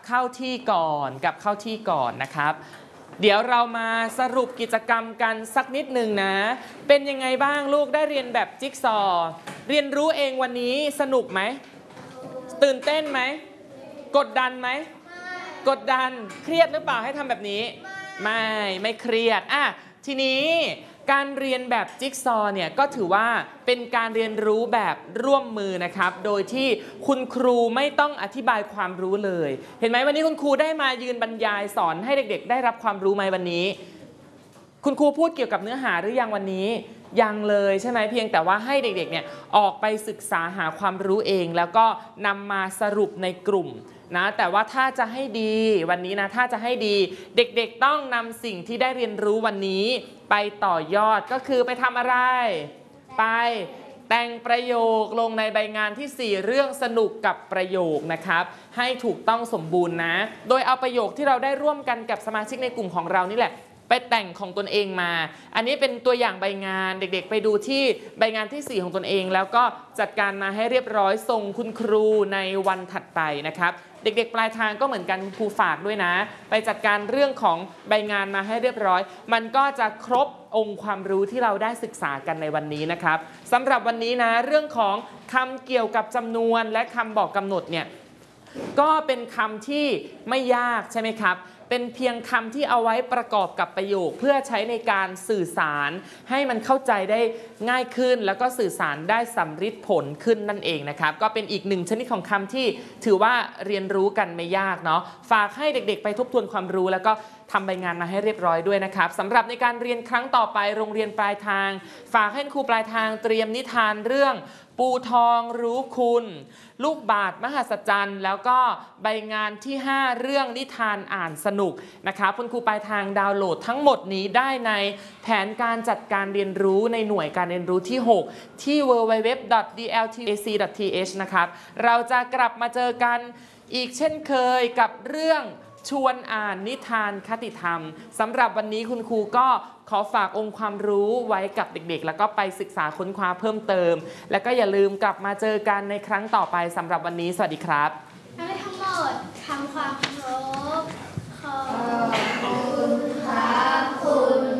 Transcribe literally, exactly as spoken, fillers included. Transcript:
เข้าที่ก่อนกลับเข้าที่ก่อนนะครับเดี๋ยวเรามาสรุปกิจกรรมกันสักนิดหนึ่งนะเป็นยังไงบ้างลูกได้เรียนแบบจิ๊กซอว์เรียนรู้เองวันนี้สนุกไหมตื่นเต้นไหมกดดันไหมกดดันเครียดหรือเปล่าให้ทำแบบนี้ไม่ไม่เครียดอ่ะทีนี้การเรียนแบบจิ๊กซอว์เนี่ยก็ถือว่าเป็นการเรียนรู้แบบร่วมมือนะครับโดยที่คุณครูไม่ต้องอธิบายความรู้เลยเห็นไหมวันนี้คุณครูได้มายืนบรรยายสอนให้เด็กๆได้รับความรู้ไหมวันนี้คุณครูพูดเกี่ยวกับเนื้อหาหรือยังวันนี้ยังเลยใช่ไหมเพียงแต่ว่าให้เด็กๆเนี่ยออกไปศึกษาหาความรู้เองแล้วก็นำมาสรุปในกลุ่มนะแต่ว่าถ้าจะให้ดีวันนี้นะถ้าจะให้ดีเด็กๆต้องนำสิ่งที่ได้เรียนรู้วันนี้ไปต่อยอดก็คือไปทำอะไรไปแต่งประโยคลงในใบงานที่สี่เรื่องสนุกกับประโยคนะครับให้ถูกต้องสมบูรณ์นะโดยเอาประโยคที่เราได้ร่วมกันกับสมาชิกในกลุ่มของเรานี่แหละไปแต่งของตนเองมาอันนี้เป็นตัวอย่างใบงานเด็กๆไปดูที่ใบงานที่สี่ของตนเองแล้วก็จัดการมาให้เรียบร้อยส่งคุณครูในวันถัดไปนะครับเด็กๆปลายทางก็เหมือนกันครูฝากด้วยนะไปจัดการเรื่องของใบงานมาให้เรียบร้อยมันก็จะครบองค์ความรู้ที่เราได้ศึกษากันในวันนี้นะครับสำหรับวันนี้นะเรื่องของคำเกี่ยวกับจำนวนและคำบอกกำหนดเนี่ยก็เป็นคำที่ไม่ยากใช่ไหมครับเป็นเพียงคำที่เอาไว้ประกอบกับประโยคเพื่อใช้ในการสื่อสารให้มันเข้าใจได้ง่ายขึ้นแล้วก็สื่อสารได้สำฤทธิ์ผลขึ้นนั่นเองนะครับก็เป็นอีกหนึ่งชนิดของคำที่ถือว่าเรียนรู้กันไม่ยากเนาะฝากให้เด็กๆไปทบทวนความรู้แล้วก็ทำใบงานมาให้เรียบร้อยด้วยนะครับสำหรับในการเรียนครั้งต่อไปโรงเรียนปลายทางฝากให้ครูปลายทางเตรียมนิทานเรื่องปูทองรู้คุณลูกบาศก์มหัศจรรย์แล้วก็ใบงานที่ห้าเรื่องนิทานอ่านสนุกนะคะคุณครูปลายทางดาวน์โหลดทั้งหมดนี้ได้ในแผนการจัดการเรียนรู้ในหน่วยการเรียนรู้ที่หกที่ ดับเบิลยู ดับเบิลยู ดับเบิลยู ดอท ดี แอล ที เอ ซี ดอท ที เอช นะครับเราจะกลับมาเจอกันอีกเช่นเคยกับเรื่องชวนอ่านนิทานคติธรรมสำหรับวันนี้คุณครูก็ขอฝากองค์ความรู้ไว้กับเด็กๆแล้วก็ไปศึกษาค้นคว้าเพิ่มเติมแล้วก็อย่าลืมกลับมาเจอกันในครั้งต่อไปสำหรับวันนี้สวัสดีครับทั้งหมดทำความเคารพขอบคุณครับคุณ